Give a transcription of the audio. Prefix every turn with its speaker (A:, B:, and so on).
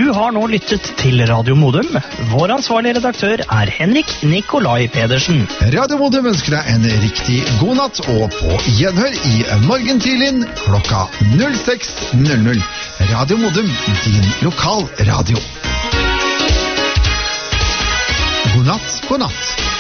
A: Du har nå lyttet til Radio Modum. Vår ansvarlige redaktør er Henrik Nikolai Pedersen.
B: Radio Modum ønsker deg en riktig god natt, og på gjenhør i morgen tidlig klokka 06:00. Radio Modum, din lokalradio. God natt, god natt.